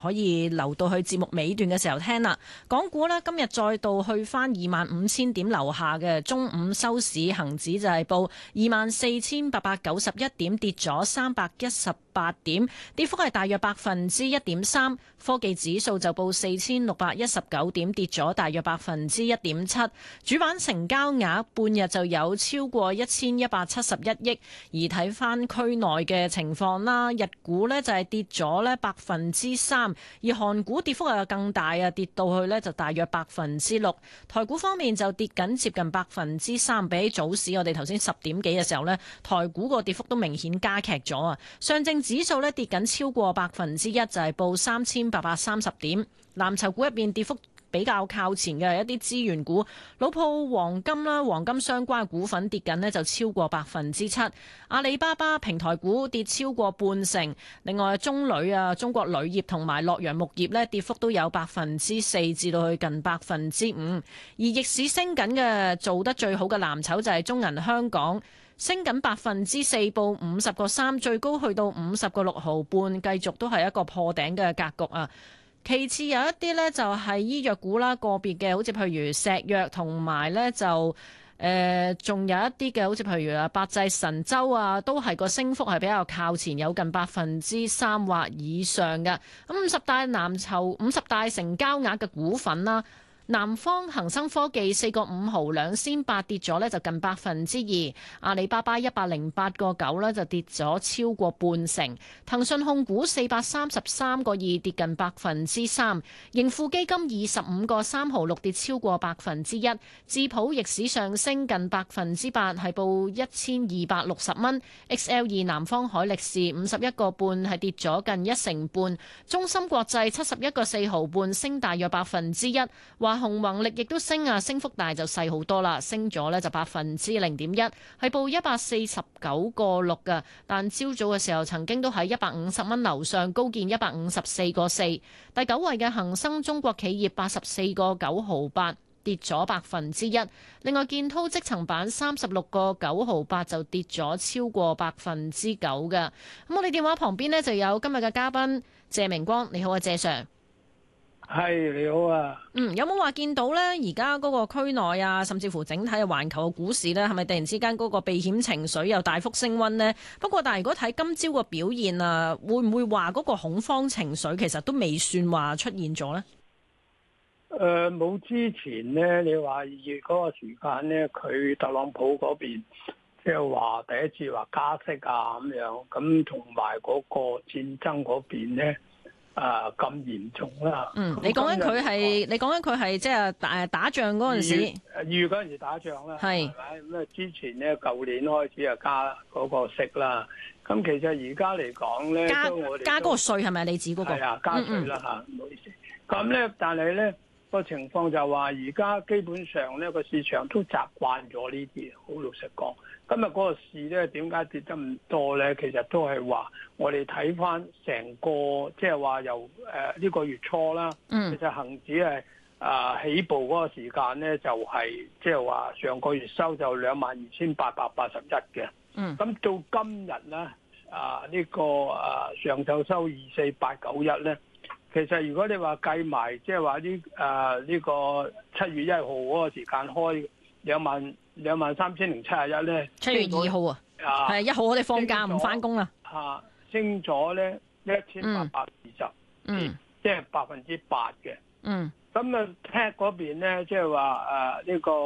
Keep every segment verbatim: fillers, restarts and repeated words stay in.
可以留到去節目尾段嘅時候聽啦。港股呢，今日再度去返二萬五千點樓下嘅，中午收市恒指就係報二萬四千八百九十一點，跌咗三百一十八點，跌幅係大約百分之一點三。科技指數就報四千六百一十九點，跌咗大約百分之一點七。主板成交額半日就有超過一千一百七十一億。而睇翻區內嘅情況啦，日股呢就係跌咗呢百分之三，而韓股跌幅又更大啊，跌到去呢就大約百分之六。台股方面就跌緊接近百分之三，比起早市我哋頭先十點幾嘅時候呢，台股個跌幅都明顯加劇咗啊。上證指數呢跌緊超過百分之一，就係報三千八百三十點。藍籌股入邊跌幅比較靠前嘅一啲資源股，老鋪黃金啦，黃金相關嘅股份跌緊呢就超過百分之七。阿里巴巴平台股跌超過半成，另外中鋁啊、中國鋁業同埋洛陽木業呢跌幅都有百分之四至到去近百分之五。而逆市升緊嘅做得最好嘅藍籌就係中銀香港，升緊百分之四，報五十個三，最高去到五十個六毫半，繼續都係一個破頂嘅格局啊。其次有一啲呢，就係醫藥股啦，個別嘅好似譬如石藥同埋呢，就誒仲、呃、有一啲嘅好似譬如啊百濟神州啊，都係個升幅係比較靠前，有近百分之三或以上嘅。咁五十大藍籌、五十大成交額嘅股份啦。南方恒生科技四個五毫兩仙八跌咗呢就近百分之二，阿里巴巴一百零八個九呢就跌咗超過半成，騰訊控股四百三十三個二跌近百分之三，盈富基金二十五個三毫六跌超過百分之一，智普逆市上升近百分之八，係報一千二百六十蚊 ，X L 二南方海力士五十一個半係跌咗近一成半，中芯國際七十一個四毫半升大約百分之一，華鴻宏力亦都升啊，升幅大就細好多啦，升咗呢就百分之零點一，係報一百四十九個六㗎。但朝早嘅時候曾經都喺一百五十蚊樓上高見一百五十四個四。第九位嘅恒生中國企業八十四個九毫八跌咗百分之一。另外建滔積層板三十六個九毫八就跌咗超過百分之九㗎。咁我哋電話旁邊呢就有今日嘅嘉賓謝明光，你好啊，謝 Sir。 係你好啊， 嗯，有冇話見到呢？而家嗰個區內啊，甚至乎整體嘅環球嘅股市呢，係咪突然之間嗰個避險情緒又大幅升溫呢？不過，但係如果睇今朝個表現啊，會唔會話嗰個恐慌情緒其實都未算話出現咗呢？ 誒、呃，冇之前呢，你話二月嗰個時間呢，佢特朗普嗰邊即係話第一次話加息啊咁樣，咁同埋嗰個戰爭嗰邊呢。啊咁嚴重啦！ 嗯，你講緊佢係，你講緊佢係即係打打仗嗰陣時， 二月嗰陣時打仗啦， 係咪咁啊？之前咧，舊年開始啊加嗰個息啦。咁其實而家嚟講咧， 加我哋加嗰個稅係咪你指嗰個？ 係啊，加稅啦嚇，唔好意思。咁咧，但係咧個情況就話，而家基本上咧個市場都習慣咗呢啲，好老實講。今日嗰個市咧點解跌得咁多咧？其實都係話我哋睇翻成個即係話由誒呢、呃這個月初啦， 嗯、 其實恆指係啊、呃、起步嗰個時間咧就係即係話上個月收就兩萬二千八百八十一嘅，咁、 嗯、 到今日咧啊呢、這個啊、呃、上晝收二四八九一咧，其實如果你話計埋即係話呢啊呢個七月一號嗰個時間開兩萬。兩萬三千零七十一咧， 七月二號啊，係一號我哋放假唔翻工啦。 嚇，升咗咧一千八百二十， 嗯， 即係百分之八嘅。 嗯， 咁啊，Tech 嗰邊咧，即係話誒呢個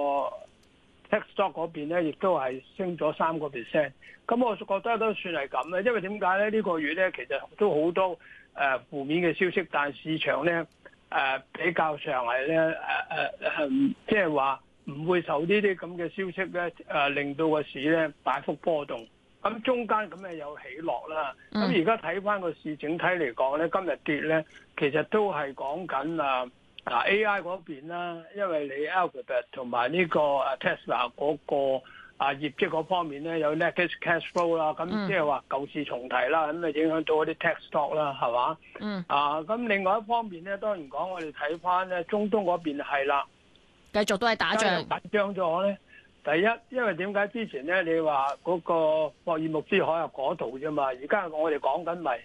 Tech stock 嗰邊咧，亦都係升咗三個 percent。咁我覺得都算係咁咧，因為點解咧？呢、呢個月咧，其實都好多誒、呃、負面嘅消息，但係市場咧誒、呃、比較上係咧誒誒誒，即係話。唔會受呢啲咁嘅消息咧，誒、呃、令到個市咧大幅波動。咁中間咁誒有起落啦。咁而家睇翻個市整體嚟講咧，今日跌咧，其實都係講緊啊嗱 A I 嗰邊啦，因為你 Alphabet 同埋呢個誒 Tesla 嗰個啊業績嗰方面咧有 negative cash flow 啦，咁即係話舊事重提啦，咁啊影響到嗰啲 tech stock 啦，係嘛？嗯。啊，咁另外一方面咧，當然講我哋睇翻咧，中東嗰邊係啦。 繼續都係打仗， 緊張咗咧。第一，因為點解之前咧，你話嗰個霍爾木茲海峽嗰度啫嘛，而家我哋講緊咪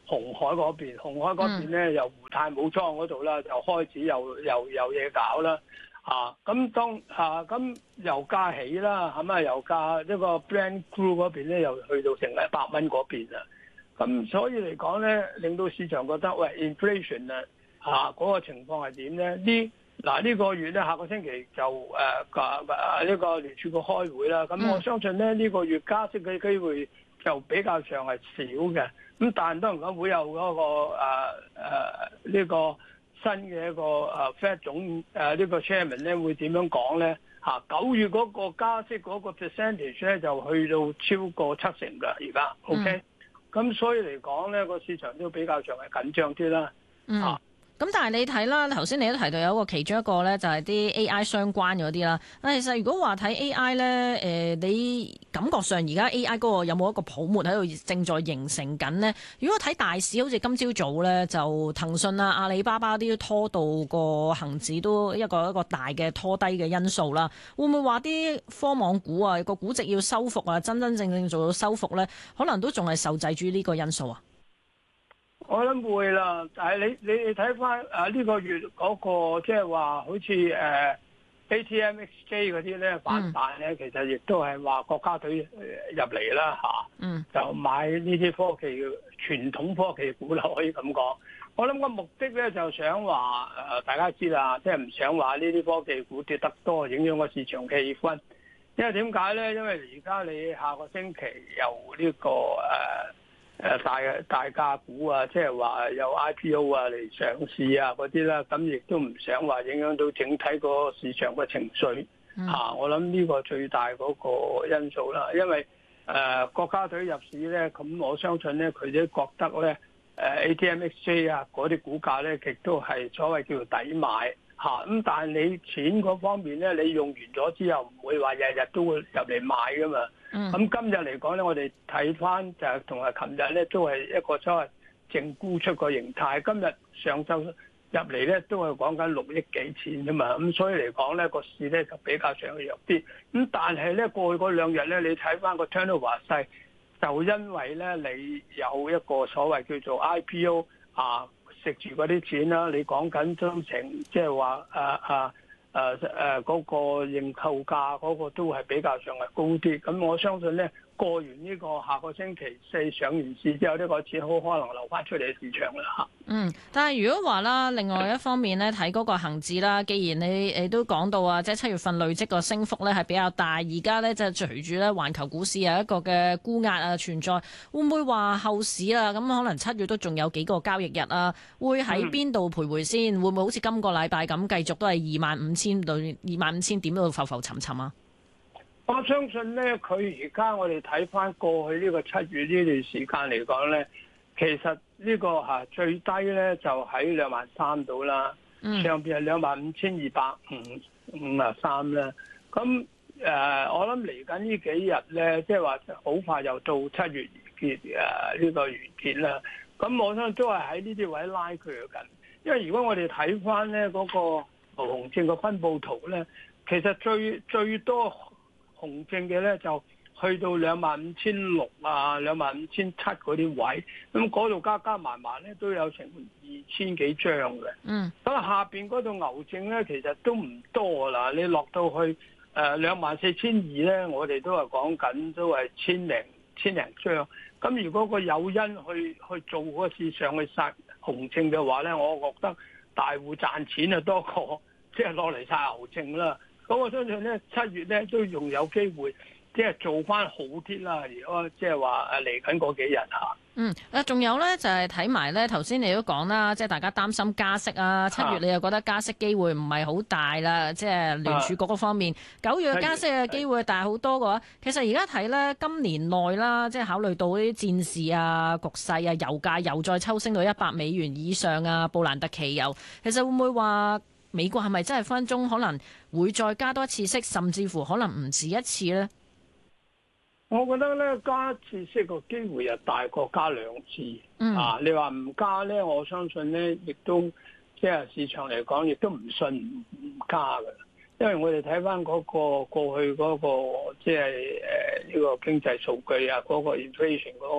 紅海嗰邊，紅海嗰邊咧由胡太武裝嗰度啦，就開始又又有嘢搞啦。啊，咁當啊咁油價起啦，係咪油價呢個 Brent Crude 嗰邊咧又去到成一百蚊嗰邊啦。咁所以嚟講咧，令到市場覺得喂 inflation 啊嚇嗰個情況係點咧？呢嗱呢個月咧，下個星期就誒誒呢個聯儲局開會啦。咁我相信咧呢個月加息嘅機會就比較上係少嘅。咁但係當然講會有嗰個誒誒呢個新嘅一個誒 Fed 總誒呢個 Chairman 咧會點樣講咧？嚇九月嗰個加息嗰個 percentage 咧就去到超過七成㗎，而家 OK。咁所以嚟講咧，個市場都比較上係緊張啲啦。 嗯。啊咁但係你睇啦，頭先你都提到有一個其中一個咧，就係啲 A I 相關嗰啲啦。但其實如果話睇 A I 咧，誒、呃、你感覺上而家 A I 嗰個有冇一個泡沫喺度正在形成緊呢？如果睇大市，好似今朝早咧，就騰訊啊、阿里巴巴啲都拖到個恒指都一個一個大嘅拖低嘅因素啦。會唔會話啲科網股啊個估值要收復啊，真真正正做到收復咧，可能都仲係受制住呢個因素啊？ 我諗會啦，但係你你你睇翻誒呢個月嗰個即係話好似誒 A T M X J 嗰啲咧反彈咧，其實亦都係話國家隊入嚟啦嚇，嗯，就買呢啲科技傳統科技股啦，可以咁講。我諗個目的咧就想話誒大家知啦，即係唔想話呢啲科技股跌得多，影響個市場氣氛。因為點解咧？因為而家你下個星期由呢個誒。誒大大價股啊，即係話有 I P O 啊嚟上市啊嗰啲啦，咁亦都唔想話影響到整體個市場嘅情緒嚇、嗯啊。我諗呢個最大嗰個因素啦，因為誒、呃、國家隊入市咧，咁我相信咧佢哋覺得咧誒 A T M X J 啊嗰啲股價咧，亦都係所謂叫做抵買嚇。咁、啊、但係你錢嗰方面咧，你用完咗之後唔會話日日都會入嚟買噶嘛。咁、嗯、今日嚟講咧，我哋睇翻就係同埋琴日咧，都係一個所謂淨沽出個形態。今日上晝入嚟咧，都係講緊六億幾錢啫嘛。咁所以嚟講咧，個市咧就比較上弱啲。咁但係咧，過去嗰兩日咧，你睇翻個 turnover 勢，就因為咧你有一個所謂叫做 I P O 啊，食住嗰啲錢啦。你講緊章程，即係話啊啊。誒誒嗰個認購價嗰個都係比較上係高啲，咁我相信咧過完呢個下個星期四上完市之後，呢個錢好可能流翻出嚟嘅市場啦嚇。嗯， 但係如果話啦，另外一方面咧睇嗰個恆指啦，既然你誒都講到啊，即係七月份累積個升幅咧係比較大，而家咧就隨住咧環球股市有一個嘅沽壓啊存在，會唔會話後市啊咁可能七月都仲有幾個交易日啊，會喺邊度徘徊先？嗯、會唔會好似今個禮拜咁繼續都係二萬五千到二萬五千點度浮浮沉沉啊？ 我相信咧，佢而家我哋睇翻過去呢個七月呢段時間嚟講咧，其實呢個嚇最低咧就喺兩萬三度啦，嗯、上邊係兩萬五千二百五五啊三啦。咁誒、呃，我諗嚟緊呢幾日咧，即係話好快又到七月結誒呢、呃這個完結啦。咁我相信都係喺呢啲位拉佢緊，因為如果我哋睇翻咧嗰個紅證嘅分佈圖咧，其實最最多紅證嘅咧就去到兩萬五千六啊，兩萬五千七嗰啲位，咁嗰度加加埋埋咧都有成二千幾張嘅。嗯，咁下邊嗰度牛證咧其實都唔多啦，你落到去誒兩萬四千二咧，我哋都係講緊都係千零千零張。咁如果個誘因去去做嗰個市場去殺紅證嘅話咧，我覺得大戶賺錢啊多過即係落嚟殺牛證啦。咁我相信咧七月咧都仲有機會，即係做翻好啲啦。如果即係話誒嚟緊嗰幾日嚇。嗯， 啊，仲有咧就係睇埋咧，頭先你都講啦，即係大家擔心加息啊。七月你又覺得加息機會唔係好大啦，即係聯儲局嗰方面。九月加息嘅機會大好多嘅話，其實而家睇咧今年內啦，即係考慮到啲戰事啊、局勢啊、油價又再抽升到一百美元以上啊，布蘭特期油，其實會唔會話美國係咪真係分鐘可能會再加多一次息，甚至乎可能唔止一次咧？ 我覺得咧加一次息個機會又大過加兩次。嗯、啊！你話唔加咧，我相信咧亦都即係市場嚟講，亦都唔信唔加嘅。因為我哋睇翻嗰個過去嗰、嗰個即係誒呢個經濟數據啊，嗰、嗰個 inflation 嗰個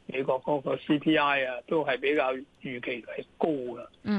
美國嗰個 C P I 啊，都係比較預期係高嘅。 嗯。